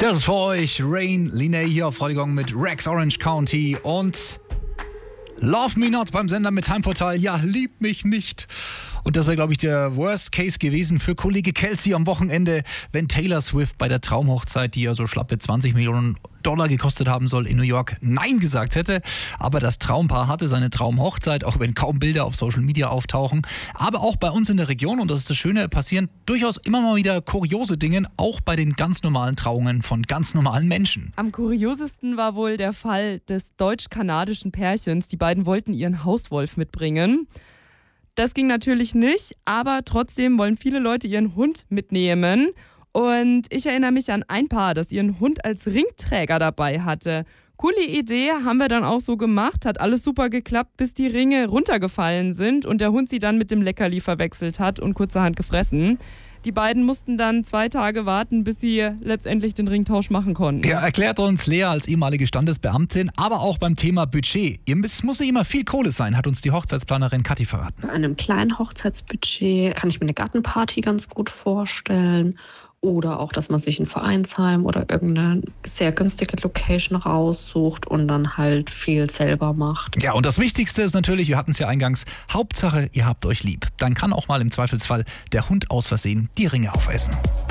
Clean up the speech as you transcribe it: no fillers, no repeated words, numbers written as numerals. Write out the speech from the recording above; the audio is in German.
Das ist für euch Rain Linney hier auf Radio Gong mit Rex Orange County und Love Me Not beim Sender mit Heimvorteil. Ja, lieb mich nicht. Und das wäre, glaube ich, der Worst Case gewesen für Kollege Kelsey am Wochenende, wenn Taylor Swift bei der Traumhochzeit, die ja so schlappe 20 Millionen Dollar gekostet haben soll, in New York Nein gesagt hätte. Aber das Traumpaar hatte seine Traumhochzeit, auch wenn kaum Bilder auf Social Media auftauchen. Aber auch bei uns in der Region, und das ist das Schöne, passieren durchaus immer mal wieder kuriose Dinge, auch bei den ganz normalen Trauungen von ganz normalen Menschen. Am kuriosesten war wohl der Fall des deutsch-kanadischen Pärchens. Die beiden wollten ihren Hauswolf mitbringen. Das ging natürlich nicht, aber trotzdem wollen viele Leute ihren Hund mitnehmen. Und ich erinnere mich an ein Paar, das ihren Hund als Ringträger dabei hatte. Coole Idee, haben wir dann auch so gemacht, hat alles super geklappt, bis die Ringe runtergefallen sind und der Hund sie dann mit dem Leckerli verwechselt hat und kurzerhand gefressen. Die beiden mussten dann 2 Tage warten, bis sie letztendlich den Ringtausch machen konnten. Ja, erklärt uns Lea als ehemalige Standesbeamtin, aber auch beim Thema Budget. Es muss nicht immer viel Kohle sein, hat uns die Hochzeitsplanerin Kathi verraten. Bei einem kleinen Hochzeitsbudget kann ich mir eine Gartenparty ganz gut vorstellen. Oder auch, dass man sich ein Vereinsheim oder irgendeine sehr günstige Location raussucht und dann halt viel selber macht. Ja, und das Wichtigste ist natürlich, wir hatten es ja eingangs, Hauptsache, ihr habt euch lieb. Dann kann auch mal im Zweifelsfall der Hund aus Versehen die Ringe aufessen.